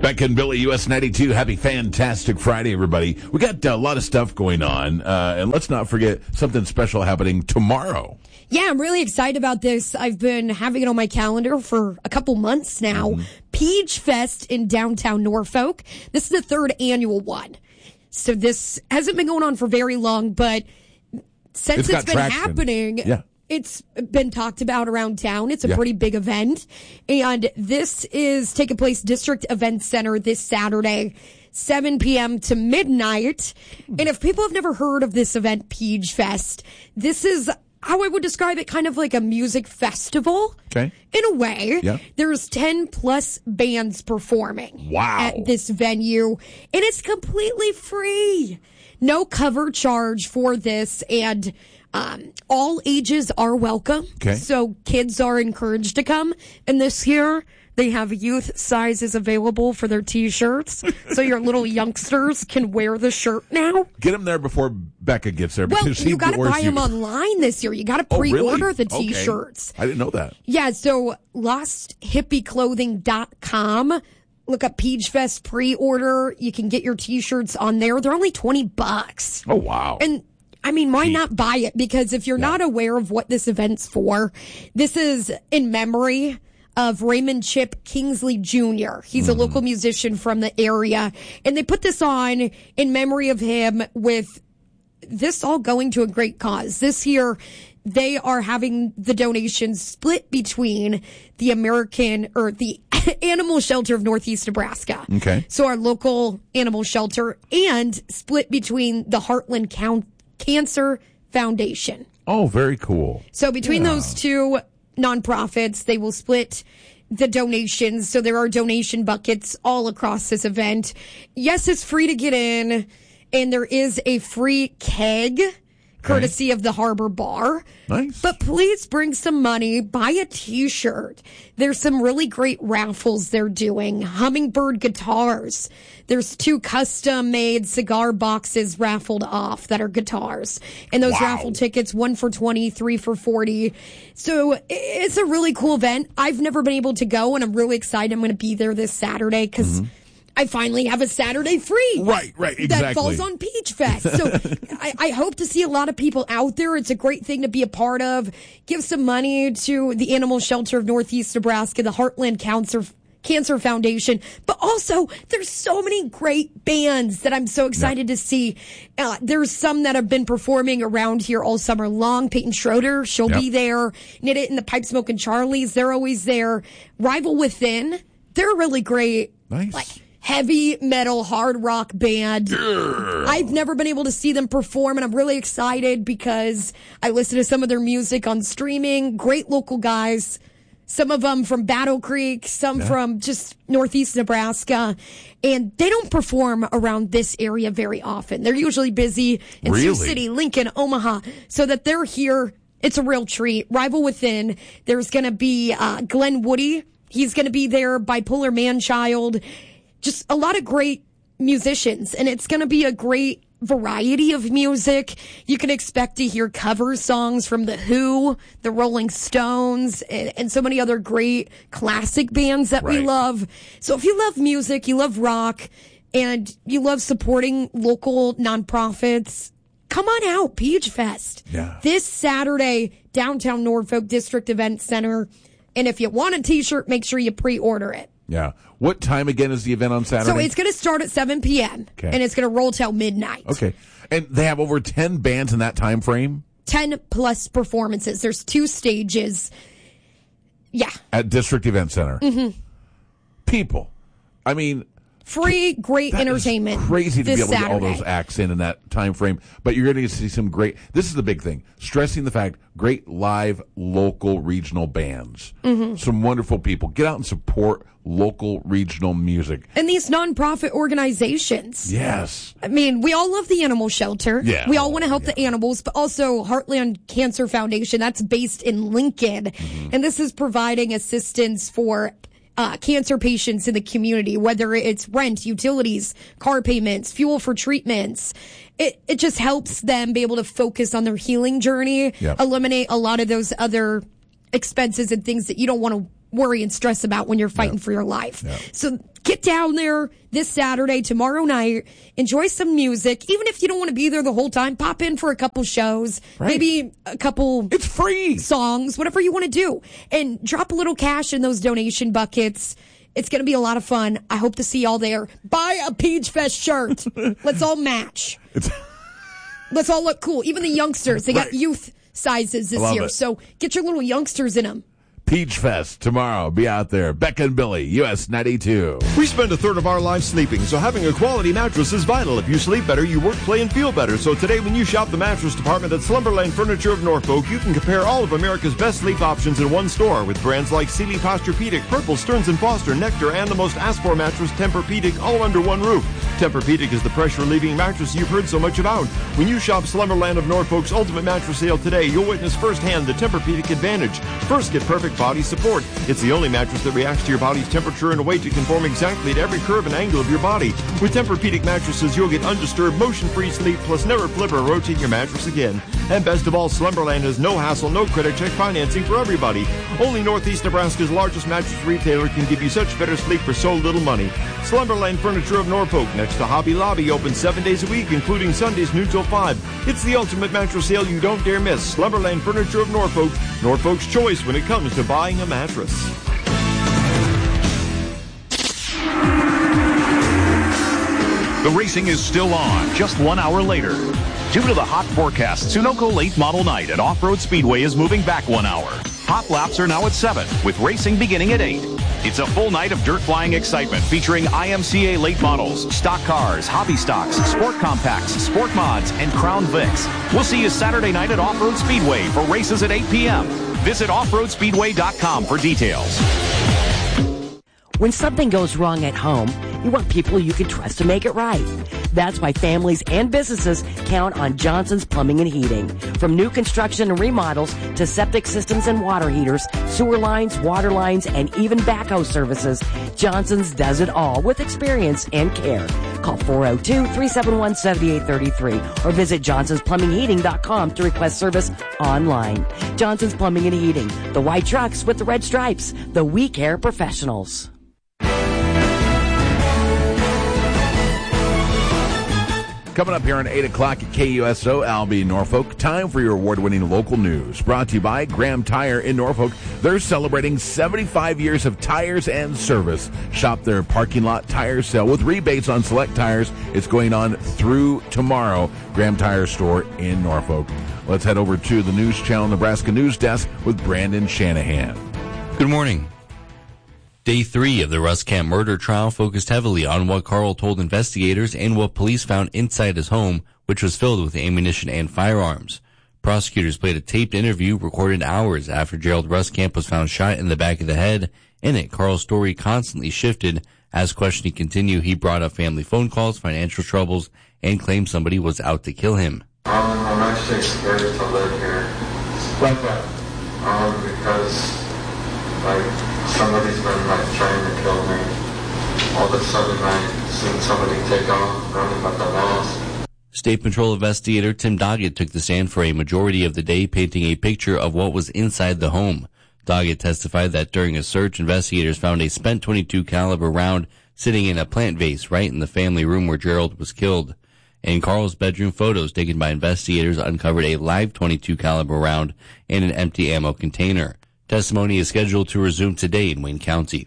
Becca and Billy, US 92. Happy fantastic Friday, everybody. We got a lot of stuff going on, and let's not forget something special happening tomorrow. Yeah, I'm really excited about this. I've been having it on my calendar for a couple months now. Peach Fest in downtown Norfolk. This is the third annual one. So this hasn't been going on for very long, but since it's been traction. happening, it's been talked about around town. It's a pretty big event. And this is taking place District Event Center this Saturday, 7 p.m. to midnight. And if people have never heard of this event, Peach Fest, this is how I would describe it, kind of like a music festival. Okay. In a way. Yeah. There's 10 plus bands performing. Wow. At this venue. And it's completely free. No cover charge for this. And all ages are welcome. Okay. So kids are encouraged to come. And this year, they have youth sizes available for their T-shirts. So your little youngsters can wear the shirt now. Get them there before Becca gets there. Well, Because you got to buy them online this year. You got to pre-order the T-shirts. Okay. I didn't know that. Yeah, so losthippieClothing.com. Look up Peach Fest pre-order. You can get your T-shirts on there. They're only $20. Oh, wow. And I mean, why not buy it? Because if you're not aware of what this event's for, this is in memory of Raymond Chip Kingsley Jr. He's a local musician from the area. And they put this on in memory of him, with this all going to a great cause. This year, they are having the donations split between the the Animal Shelter of Northeast Nebraska. Okay. So our local animal shelter, and split between the Heartland Cancer Foundation. Oh, very cool. So between those two nonprofits, they will split the donations. So there are donation buckets all across this event. Yes, it's free to get in, and there is a free keg courtesy of the Harbor Bar. Nice. But please bring some money. Buy a T-shirt. There's some really great raffles they're doing. Hummingbird guitars. There's 2 custom-made cigar boxes raffled off that are guitars. And those raffle tickets, 1 for $20, 3 for $40. So it's a really cool event. I've never been able to go, and I'm really excited. I'm going to be there this Saturday because I finally have a Saturday free. Right, exactly. That falls on Peach Fest. So I hope to see a lot of people out there. It's a great thing to be a part of. Give some money to the Animal Shelter of Northeast Nebraska, the Heartland Cancer Foundation. But also, there's so many great bands that I'm so excited to see. There's some that have been performing around here all summer long. Peyton Schroeder, she'll be there. Knit It and the Pipe Smoking Charlies, they're always there. Rival Within, they're really great. Nice. Heavy metal, hard rock band. I've never been able to see them perform, and I'm really excited because I listen to some of their music on streaming. Great local guys. Some of them from Battle Creek, some from just Northeast Nebraska. And they don't perform around this area very often. They're usually busy in Sioux City, Lincoln, Omaha. So that they're here, it's a real treat. Rival Within. There's going to be Glenn Woody. He's going to be there. Bipolar Man-Child. Just a lot of great musicians, and it's going to be a great variety of music. You can expect to hear cover songs from The Who, the Rolling Stones, and so many other great classic bands that we love. So if you love music, you love rock, and you love supporting local nonprofits, come on out, Peach Fest. Yeah. This Saturday, downtown Norfolk District Event Center. And if you want a T-shirt, make sure you pre-order it. Yeah. What time again is the event on Saturday? So it's going to start at 7 p.m. Okay. And it's going to roll till midnight. Okay. And they have over 10 bands in that time frame? 10 plus performances. There's 2 stages. Yeah. At District Event Center. People. I mean, Free, great entertainment. Crazy to be able to get all Saturday. those acts in that time frame. But you're going to see some great. This is the big thing. Stressing the fact, great live, local, regional bands. Some wonderful people. Get out and support local, regional music. And these nonprofit organizations. Yes. I mean, we all love the animal shelter. Yeah. We all want to help the animals, but also Heartland Cancer Foundation, that's based in Lincoln. And this is providing assistance for cancer patients in the community, whether it's rent, utilities, car payments, fuel for treatments. It just helps them be able to focus on their healing journey, eliminate a lot of those other expenses and things that you don't want to worry and stress about when you're fighting for your life. So get down there this Saturday, tomorrow night. Enjoy some music. Even if you don't want to be there the whole time, pop in for a couple shows, maybe a couple. It's free. Songs, whatever you want to do. And drop a little cash in those donation buckets. It's going to be a lot of fun. I hope to see y'all there. Buy a Peach Fest shirt. Let's all match. Let's all look cool. Even the youngsters. They got youth sizes this year. So get your little youngsters in them. Peach Fest tomorrow. Be out there. Becca and Billy, US 92. We spend a third of our lives sleeping, so having a quality mattress is vital. If you sleep better, you work, play, and feel better. So today, when you shop the mattress department at Slumberland Furniture of Norfolk, you can compare all of America's best sleep options in one store with brands like Sealy Posturepedic, Purple, Stearns & Foster, Nectar, and the most asked-for mattress, Tempur-Pedic, all under one roof. Tempur-Pedic is the pressure-relieving mattress you've heard so much about. When you shop Slumberland of Norfolk's Ultimate Mattress Sale today, you'll witness firsthand the Tempur-Pedic advantage. First, get perfect body support. It's the only mattress that reacts to your body's temperature and weight to conform exactly to every curve and angle of your body. With Tempur-Pedic mattresses, you'll get undisturbed, motion-free sleep, plus never flip or rotate your mattress again. And best of all, Slumberland has no hassle, no credit check financing for everybody. Only Northeast Nebraska's largest mattress retailer can give you such better sleep for so little money. Slumberland Furniture of Norfolk, next to Hobby Lobby, open 7 days a week, including Sundays noon till 5. It's the ultimate mattress sale you don't dare miss. Slumberland Furniture of Norfolk, Norfolk's choice when it comes to buying a mattress. The racing is still on, just 1 hour later. Due to the hot forecast, Sunoco Late Model Night at Off-Road Speedway is moving back 1 hour. Hot laps are now at 7, with racing beginning at 8. It's a full night of dirt flying excitement featuring IMCA late models, stock cars, hobby stocks, sport compacts, sport mods, and Crown Vics. We'll see you Saturday night at Off-Road Speedway for races at 8 p.m. Visit offroadspeedway.com for details. When something goes wrong at home, you want people you can trust to make it right. That's why families and businesses count on Johnson's Plumbing and Heating. From new construction and remodels to septic systems and water heaters, sewer lines, water lines, and even backhoe services, Johnson's does it all with experience and care. Call 402-371-7833 or visit johnsonsplumbingheating.com to request service online. Johnson's Plumbing and Heating, the white trucks with the red stripes, the We Care professionals. Coming up here at 8 o'clock at KUSO, Albee, Norfolk. Time for your award-winning local news. Brought to you by Graham Tire in Norfolk. They're celebrating 75 years of tires and service. Shop their parking lot tire sale with rebates on select tires. It's going on through tomorrow. Graham Tire Store in Norfolk. Let's head over to the News Channel Nebraska News Desk with Brandon Shanahan. Good morning. Day 3 of the Russ Camp murder trial focused heavily on what Carl told investigators and what police found inside his home, which was filled with ammunition and firearms. Prosecutors played a taped interview recorded hours after Gerald Ruskamp was found shot in the back of the head. In it, Carl's story constantly shifted. As questioning continued, he brought up family phone calls, financial troubles, and claimed somebody was out to kill him. I'm actually scared to live here. Like that? Because, somebody's been, trying to kill me. All of a sudden, I seen somebody take off, running up the walls. State Patrol investigator Tim Doggett took the stand for a majority of the day, painting a picture of what was inside the home. Doggett testified that during a search, investigators found a spent .22 caliber round sitting in a plant vase right in the family room where Gerald was killed. In Carl's bedroom, photos taken by investigators uncovered a live .22 caliber round and an empty ammo container. Testimony is scheduled to resume today in Wayne County.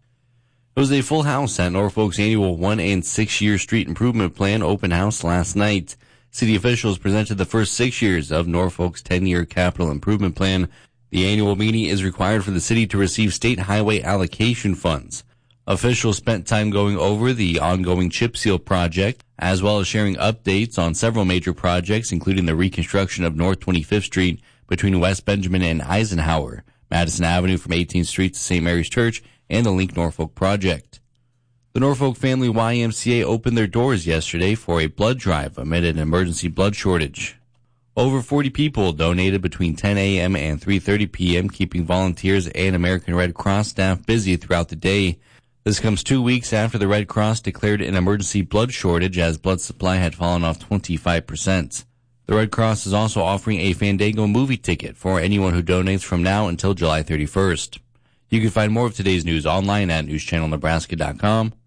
It was a full house at Norfolk's annual 1 and 6 year street improvement plan open house last night. City officials presented the first 6 years of Norfolk's 10-year capital improvement plan. The annual meeting is required for the city to receive state highway allocation funds. Officials spent time going over the ongoing chip seal project, as well as sharing updates on several major projects, including the reconstruction of North 25th Street between West Benjamin and Eisenhower, Madison Avenue from 18th Street to St. Mary's Church, and the Link Norfolk project. The Norfolk Family YMCA opened their doors yesterday for a blood drive amid an emergency blood shortage. Over 40 people donated between 10 a.m. and 3:30 p.m., keeping volunteers and American Red Cross staff busy throughout the day. This comes 2 weeks after the Red Cross declared an emergency blood shortage as blood supply had fallen off 25%. The Red Cross is also offering a Fandango movie ticket for anyone who donates from now until July 31st. You can find more of today's news online at newschannelnebraska.com.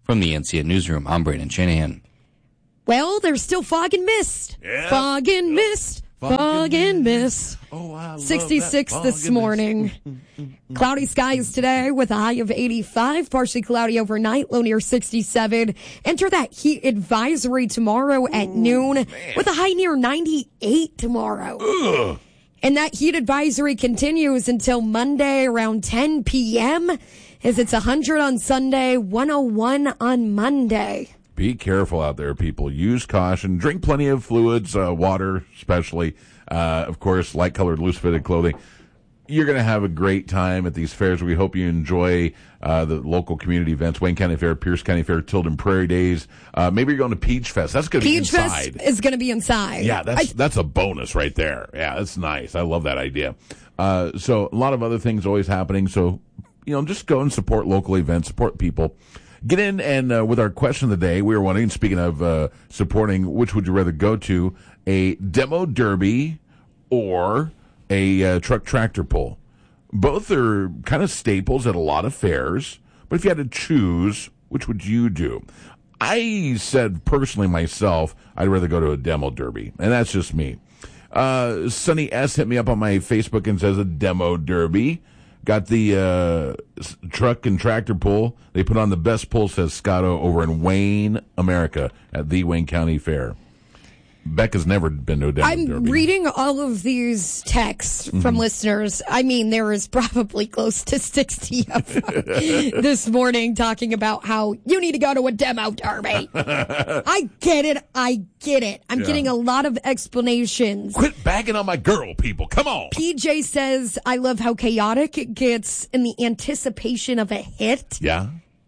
From the NCN Newsroom, I'm Brandon Shanahan. Well, there's still fog and mist. Yeah. Fog and mist. Fog and mist. Oh, I love 66 that this fog and morning. Cloudy skies today with a high of 85. Partially cloudy overnight, low near 67. Enter that heat advisory tomorrow at noon with a high near 98 tomorrow. Ugh. And that heat advisory continues until Monday around 10 p.m. as it's 100 on Sunday, 101 on Monday. Be careful out there, people. Use caution. Drink plenty of fluids, water especially. Of course, light-colored, loose-fitted clothing. You're going to have a great time at these fairs. We hope you enjoy the local community events. Wayne County Fair, Pierce County Fair, Tilden Prairie Days. Maybe you're going to Peach Fest. That's going to be inside. Peach Fest is going to be inside. Yeah, that's a bonus right there. Yeah, that's nice. I love that idea. So a lot of other things always happening. So, just go and support local events, support people. Get in and with our question of the day, we were wondering, speaking of supporting, which would you rather go to, a demo derby or a truck tractor pull? Both are kind of staples at a lot of fairs, but if you had to choose, which would you do? I said personally myself, I'd rather go to a demo derby, and that's just me. Sonny S. hit me up on my Facebook and says a demo derby. Got the truck and tractor pull. They put on the best pull, says Scotto, over in Wayne, America, at the Wayne County Fair. Becca's never been to a demo derby. I'm reading all of these texts from listeners. I mean, there is probably close to 60 of them this morning talking about how you need to go to a demo derby. I get it. I'm getting a lot of explanations. Quit bagging on my girl, people. Come on. PJ says, I love how chaotic it gets in the anticipation of a hit. Yeah.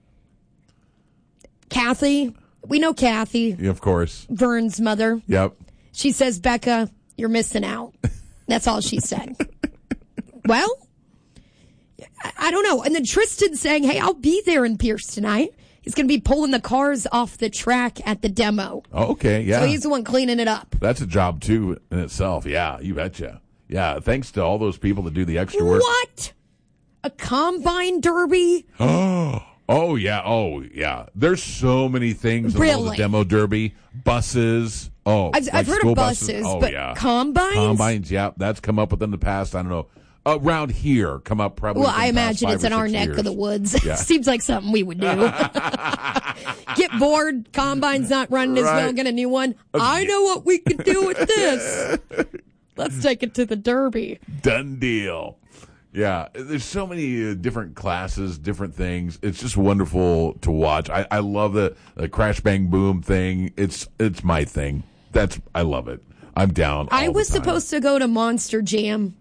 Kathy. We know Kathy. Yeah, of course. Vern's mother. Yep. She says, Becca, you're missing out. That's all she said. Well, I don't know. And then Tristan saying, hey, I'll be there in Pierce tonight. He's going to be pulling the cars off the track at the demo. Okay, yeah. So he's the one cleaning it up. That's a job, too, in itself. Yeah, you betcha. Yeah, thanks to all those people that do the extra work. What? A combine derby? Oh, yeah. There's so many things in the demo derby. Buses. I've heard of buses, but combines? Combines, yeah. That's come up within the past, I don't know, around here, come up probably. Well, I imagine it's in our neck of the woods. Yeah. Seems like something we would do. Get bored, combine's not running as well, get a new one. I know what we could do with this. Let's take it to the derby. Done deal. Yeah, there's so many different classes, different things. It's just wonderful to watch. I love the crash bang boom thing. It's my thing. I love it. I'm down. I was supposed to go to Monster Jam.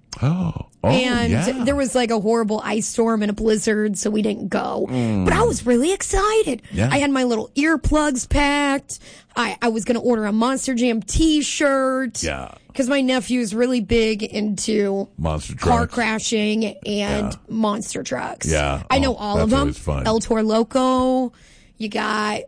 And there was like a horrible ice storm and a blizzard, so we didn't go. But I was really excited. Yeah. I had my little earplugs packed. I was going to order a Monster Jam t-shirt. Yeah. Because my nephew's really big into monster trucks, car crashing, and monster trucks. Yeah. I know all of them. That's always fun. El Toro Loco. You got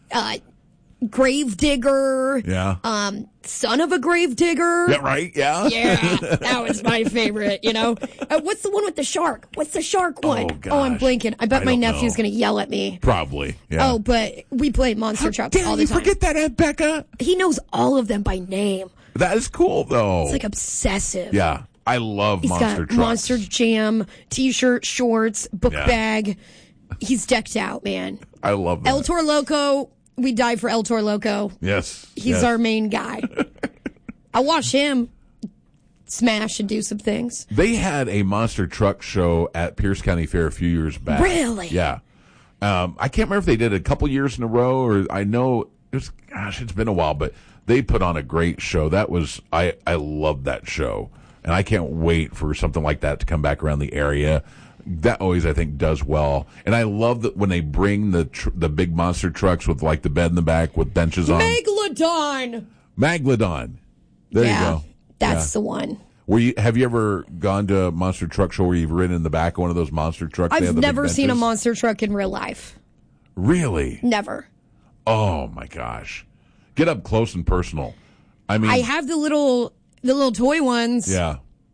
Gravedigger. Yeah. Son of a Gravedigger. Yeah, right? Yeah. Yeah, that was my favorite, What's the one with the shark? What's the shark one? Oh, gosh. I'm blinking. I bet my nephew's going to yell at me. Probably, yeah. Oh, but we play monster trucks all the time. Forget that, Aunt Becca. He knows all of them by name. That is cool, though. It's like obsessive. Yeah. I love monster trucks. Monster Jam, t-shirt, shorts, book bag. He's decked out, man. I love that. El Toro Loco. We die for El Toro Loco. Yes. He's our main guy. I watch him smash and do some things. They had a monster truck show at Pierce County Fair a few years back. Really? Yeah. I can't remember if they did it a couple years in a row, or I know it's been a while, but they put on a great show. I loved that show, and I can't wait for something like that to come back around the area. That always, I think, does well. And I love that when they bring the big monster trucks with like the bed in the back with benches on. Megalodon. There you go. That's the one. Have you ever gone to a monster truck show where you've ridden in the back of one of those monster trucks? I've never seen a monster truck in real life. Really? Never. Oh my gosh. Get up close and personal. I mean, I have the little toy ones. Yeah.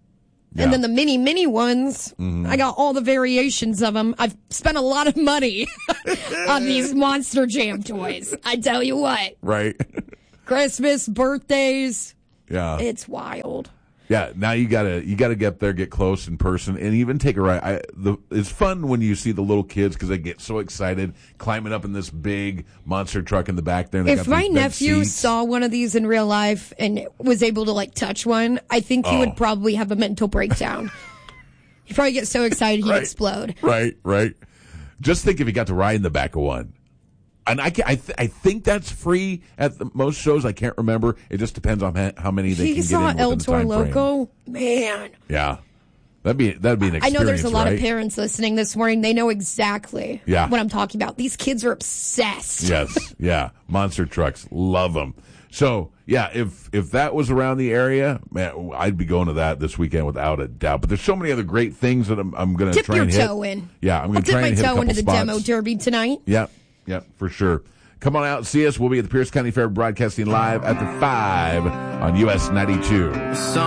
Yeah. And then the mini ones, I got all the variations of them. I've spent a lot of money on these Monster Jam toys. I tell you what. Right. Christmas, birthdays. Yeah. It's wild. Yeah, now you gotta get there, get close in person, and even take a ride. It's fun when you see the little kids because they get so excited climbing up in this big monster truck in the back there. And if my nephew saw one of these in real life and was able to touch one, I think he would probably have a mental breakdown. He'd probably get so excited he'd explode. Right. Just think if he got to ride in the back of one. And I think that's free at most shows. I can't remember. It just depends on how many they can get in He saw within El the time Toro frame. Loco. Man. Yeah. That'd be an experience, I know there's a lot right? of parents listening this morning. They know exactly what I'm talking about. These kids are obsessed. Yes. Yeah. Monster trucks. Love them. So, yeah, if that was around the area, man, I'd be going to that this weekend without a doubt. But there's so many other great things that I'm going to try and hit. Dip your toe in. Yeah, I'm going to try and hit a couple I'll dip my toe into the spots. demo derby tonight. Yeah, for sure. Come on out and see us. We'll be at the Pierce County Fair broadcasting live at the 5 on US 92.